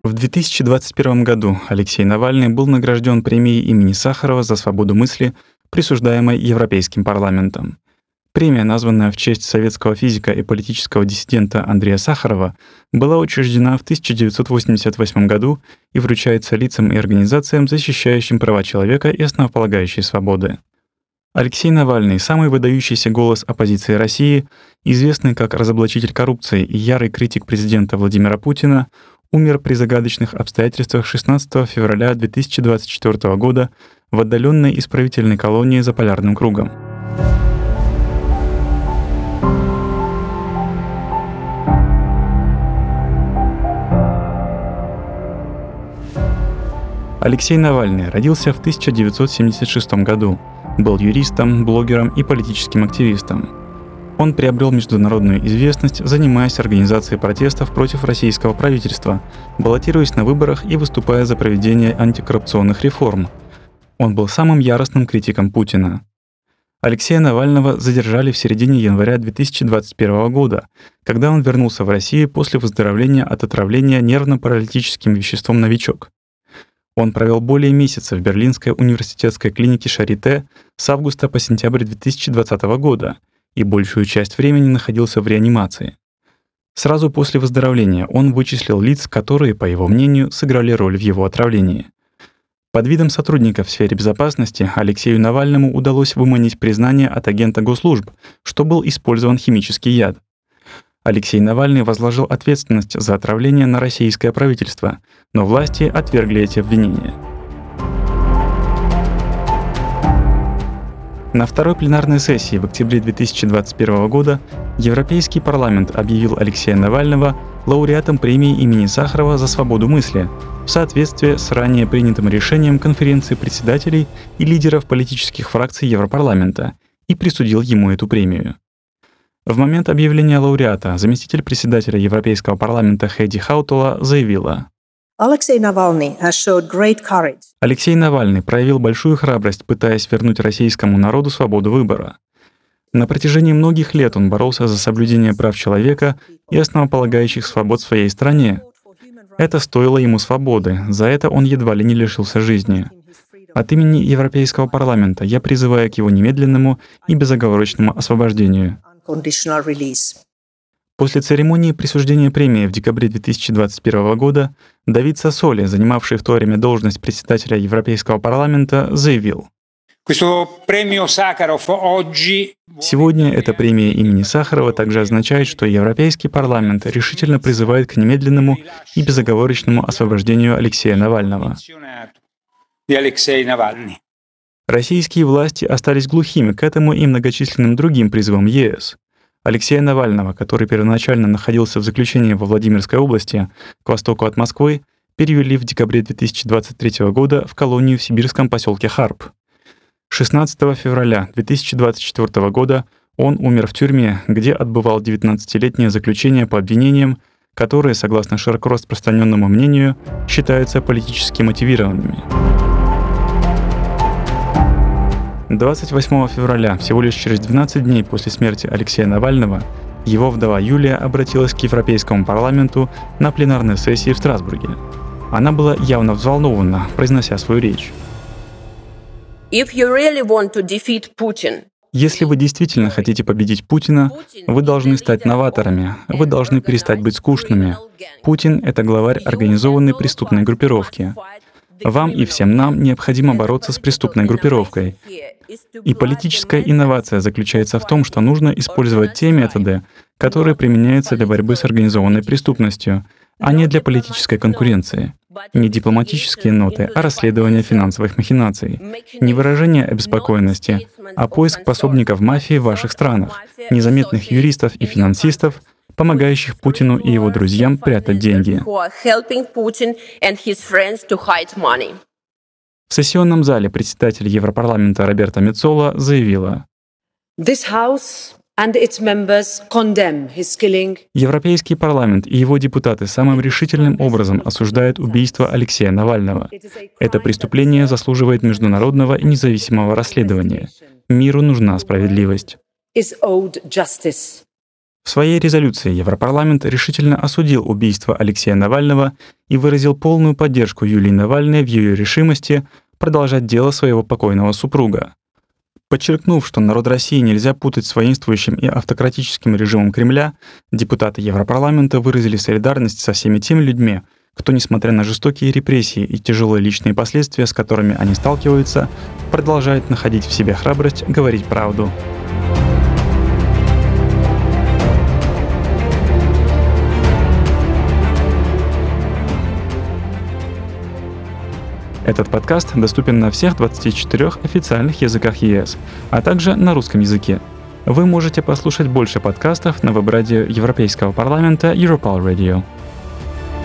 В 2021 году Алексей Навальный был награжден премией имени Сахарова за свободу мысли, присуждаемой Европейским парламентом. Премия, названная в честь советского физика и политического диссидента Андрея Сахарова, была учреждена в 1988 году и вручается лицам и организациям, защищающим права человека и основополагающие свободы. Алексей Навальный — самый выдающийся голос оппозиции России, известный как разоблачитель коррупции и ярый критик президента Владимира Путина, умер при загадочных обстоятельствах 16 февраля 2024 года в отдаленной исправительной колонии за Полярным кругом. Алексей Навальный родился в 1976 году, был юристом, блогером и политическим активистом. Он приобрел международную известность, занимаясь организацией протестов против российского правительства, баллотируясь на выборах и выступая за проведение антикоррупционных реформ. Он был самым яростным критиком Путина. Алексея Навального задержали в середине января 2021 года, когда он вернулся в Россию после выздоровления от отравления нервно-паралитическим веществом «Новичок». Он провел более месяца в Берлинской университетской клинике Шарите с августа по сентябрь 2020 года и большую часть времени находился в реанимации. Сразу после выздоровления он вычислил лиц, которые, по его мнению, сыграли роль в его отравлении. Под видом сотрудника в сфере безопасности Алексею Навальному удалось выманить признание от агента госслужб, что был использован химический яд. Алексей Навальный возложил ответственность за отравление на российское правительство, но власти отвергли эти обвинения. На второй пленарной сессии в октябре 2021 года Европейский парламент объявил Алексея Навального лауреатом премии имени Сахарова за свободу мысли в соответствии с ранее принятым решением конференции председателей и лидеров политических фракций Европарламента и присудил ему эту премию. В момент объявления лауреата заместитель председателя Европейского парламента Хейди Хаутала заявила: Алексей Навальный проявил большую храбрость, пытаясь вернуть российскому народу свободу выбора. На протяжении многих лет он боролся за соблюдение прав человека и основополагающих свобод в своей стране. Это стоило ему свободы, за это он едва ли не лишился жизни. От имени Европейского парламента я призываю к его немедленному и безоговорочному освобождению. После церемонии присуждения премии в декабре 2021 года Давид Сассоли, занимавший в то время должность председателя Европейского парламента, заявил: «Сегодня эта премия имени Сахарова также означает, что Европейский парламент решительно призывает к немедленному и безоговорочному освобождению Алексея Навального». Российские власти остались глухими к этому и многочисленным другим призывам ЕС. Алексея Навального, который первоначально находился в заключении во Владимирской области, к востоку от Москвы, перевели в декабре 2023 года в колонию в сибирском поселке Харп. 16 февраля 2024 года он умер в тюрьме, где отбывал 19-летнее заключение по обвинениям, которые, согласно широко распространенному мнению, считаются политически мотивированными. 28 февраля, всего лишь через 12 дней после смерти Алексея Навального, его вдова Юлия обратилась к Европейскому парламенту на пленарной сессии в Страсбурге. Она была явно взволнована, произнося свою речь. Если вы действительно хотите победить Путина, вы должны стать новаторами, вы должны перестать быть скучными. Путин — это главарь организованной преступной группировки. Вам и всем нам необходимо бороться с преступной группировкой. И политическая инновация заключается в том, что нужно использовать те методы, которые применяются для борьбы с организованной преступностью, а не для политической конкуренции. Не дипломатические ноты, а расследование финансовых махинаций. Не выражение обеспокоенности, а поиск пособников мафии в ваших странах, незаметных юристов и финансистов, помогающих Путину и его друзьям прятать деньги. В сессионном зале председатель Европарламента Роберта Меццола заявила: Европейский парламент и его депутаты самым решительным образом осуждают убийство Алексея Навального. Это преступление заслуживает международного и независимого расследования. Миру нужна справедливость. В В своей резолюции Европарламент решительно осудил убийство Алексея Навального и выразил полную поддержку Юлии Навальной в ее решимости продолжать дело своего покойного супруга. Подчеркнув, что народ России нельзя путать с воинствующим и автократическим режимом Кремля, депутаты Европарламента выразили солидарность со всеми теми людьми, кто, несмотря на жестокие репрессии и тяжелые личные последствия, с которыми они сталкиваются, продолжает находить в себе храбрость говорить правду. Этот подкаст доступен на всех 24 официальных языках ЕС, а также на русском языке. Вы можете послушать больше подкастов на веб-радио Европейского парламента Europal Radio.